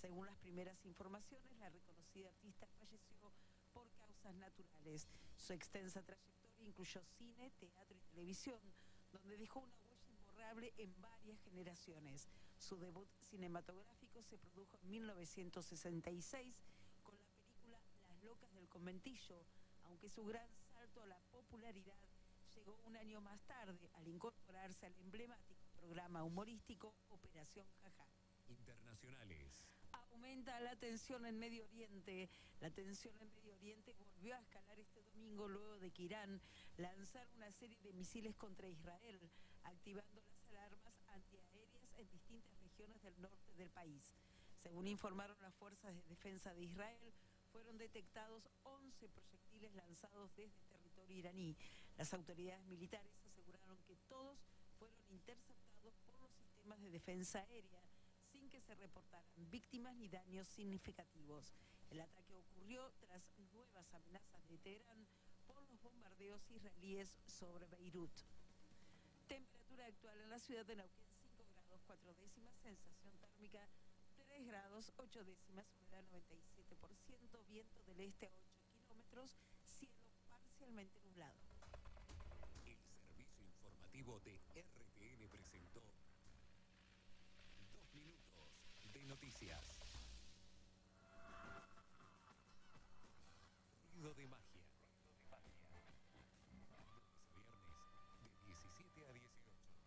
Según las primeras informaciones, la reconocida artista falleció por causas naturales. Su extensa trayectoria incluyó cine, teatro y televisión, donde dejó una huella imborrable en varias generaciones. Su debut cinematográfico se produjo en 1966 con la película Las locas del conventillo, aunque su gran salto a la popularidad llegó un año más tarde al incorporarse al emblemático programa humorístico Operación Jajá. Internacionales. Aumenta la tensión en Medio Oriente. La tensión en Medio Oriente volvió a escalar este domingo luego de que Irán lanzara una serie de misiles contra Israel, activando las alarmas antiaéreas en distintas regiones del norte del país. Según informaron las fuerzas de defensa de Israel, fueron detectados 11 proyectiles lanzados desde territorio iraní. Las autoridades militares aseguraron que todos fueron interceptados por los sistemas de defensa aérea, sin que se reportaran víctimas ni daños significativos. El ataque ocurrió tras nuevas amenazas de Teherán por los bombardeos israelíes sobre Beirut. Temperatura actual en la ciudad de Neuquén, 5 grados 4 décimas, sensación térmica 3 grados 8 décimas, humedad 97%, viento del este a 8 kilómetros, cielo parcialmente nublado. El servicio informativo de RTN presentó 2 minutos de noticias. Ruido de magia. Lunes a viernes de 17 a 18.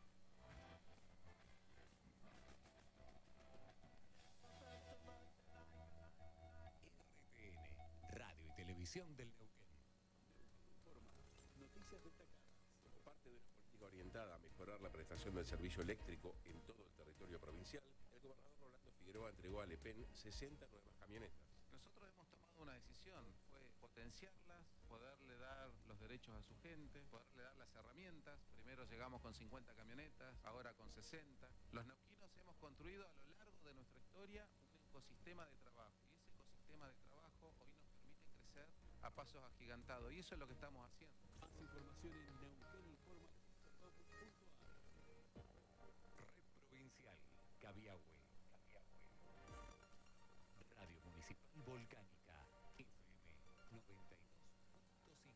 RTN, Radio y Televisión del Neuquén. Informa. Noticias destacadas. Como parte de una política orientada a mejorar la prestación del servicio eléctrico en todo el territorio provincial, el gobernador Rolando Figueroa entregó a LEPEN 60 nuevas camionetas. Nosotros hemos tomado una decisión, fue potenciarlas, poderle dar los derechos a su gente, poderle dar las herramientas. Primero llegamos con 50 camionetas, ahora con 60. Los neuquinos hemos construido a lo largo de nuestra historia un ecosistema de trabajo, y ese ecosistema de trabajo hoy nos permite crecer a pasos agigantados, y eso es lo que estamos haciendo. Más información en neuqueninforma.com.ar. Red Provincial, Cabiahue. Radio Municipal Volcánica, FM 92.5.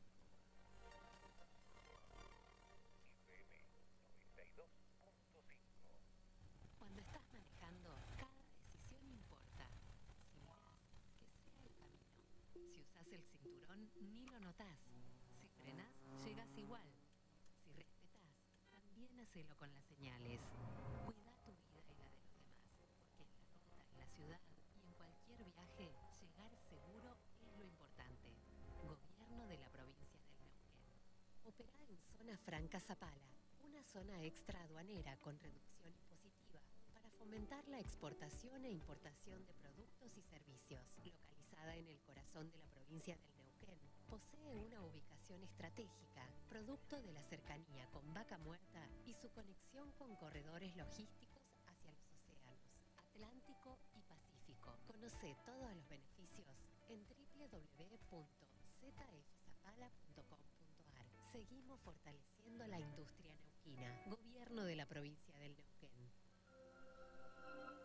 FM 92.5. Cuando estás manejando, cada decisión importa. Si miras, que sea el camino. Si usas el cinturón, ni lo notás. Si frenás, llegas igual. Si respetás, también hacelo con las señales. Cuida tu vida y la de los demás, porque en la ruta, en la ciudad y en cualquier viaje, llegar seguro es lo importante. Gobierno de la provincia del Neuquén. Operá en Zona Franca Zapala, una zona extra aduanera con reducción impositiva para fomentar la exportación e importación de productos y servicios. Localizada en el corazón de la provincia del Neuquén, posee una ubicación estratégica, producto de la cercanía con Vaca Muerta y su conexión con corredores logísticos hacia los océanos Atlántico y Pacífico. Conoce todos los beneficios en www.zfzapala.com.ar. Seguimos fortaleciendo la industria neuquina. Gobierno de la provincia del Neuquén.